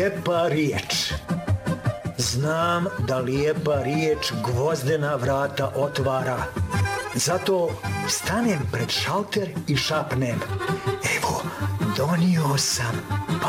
lijepa riječ. Znam da lijepa riječ gvozdena vrata otvara. Zato stanem pred šalter i šapnem: evo, donio sam